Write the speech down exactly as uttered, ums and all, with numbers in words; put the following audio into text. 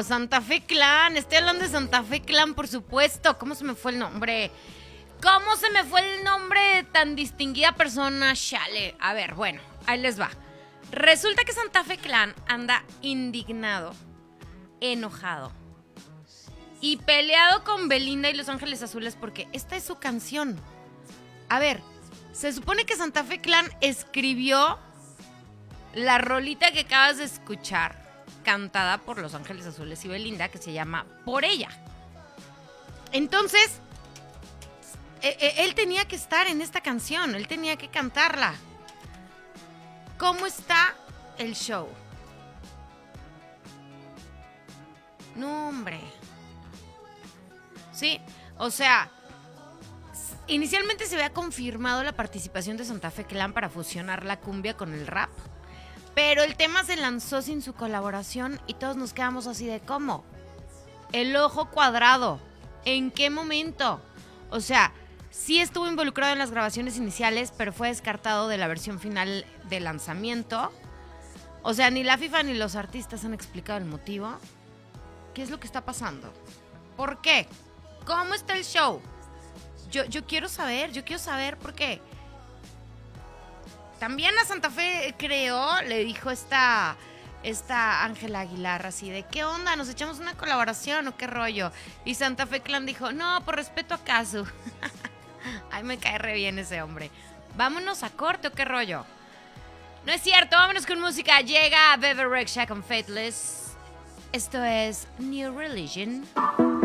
Claro, Santa Fe Clan. Estoy hablando de Santa Fe Clan, por supuesto. ¿Cómo se me fue el nombre? ¿Cómo se me fue el nombre de tan distinguida persona? Chale. A ver, bueno, ahí les va. Resulta que Santa Fe Clan anda indignado, enojado y peleado con Belinda y Los Ángeles Azules porque esta es su canción. A ver, se supone que Santa Fe Clan escribió la rolita que acabas de escuchar, cantada por Los Ángeles Azules y Belinda, que se llama Por Ella. Entonces, él tenía que estar en esta canción, él tenía que cantarla. ¿Cómo está el show? No, hombre. Sí, o sea, inicialmente se había confirmado la participación de Santa Fe Clan para fusionar la cumbia con el rap, pero el tema se lanzó sin su colaboración y todos nos quedamos así de ¿cómo? El ojo cuadrado. ¿En qué momento? O sea, sí estuvo involucrado en las grabaciones iniciales, pero fue descartado de la versión final de lanzamiento. O sea, ni la FIFA ni los artistas han explicado el motivo. ¿Qué es lo que está pasando? ¿Por qué? ¿Cómo está el show? Yo, yo quiero saber, yo quiero saber por qué. También a Santa Fe, creo, le dijo esta, esta Ángela Aguilar así de ¿qué onda? ¿Nos echamos una colaboración o qué rollo? Y Santa Fe Clan dijo, no, por respeto a Casu. Ay, me cae re bien ese hombre. Vámonos a corte o qué rollo. No es cierto, vámonos con música. Llega Bebe Rexha con Faithless. Esto es New Religion.